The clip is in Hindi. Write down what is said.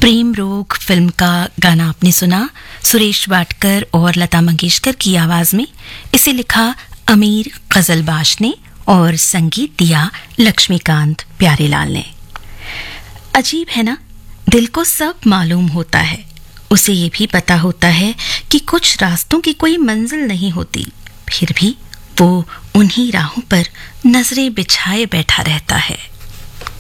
प्रेम रोग फिल्म का गाना आपने सुना सुरेश वाडकर और लता मंगेशकर की आवाज में। इसे लिखा अमीर गजलबाश ने और संगीत दिया लक्ष्मीकांत प्यारेलाल ने। अजीब है ना, दिल को सब मालूम होता है, उसे ये भी पता होता है कि कुछ रास्तों की कोई मंजिल नहीं होती, फिर भी वो उन्हीं राहों पर नजरें बिछाए बैठा रहता है।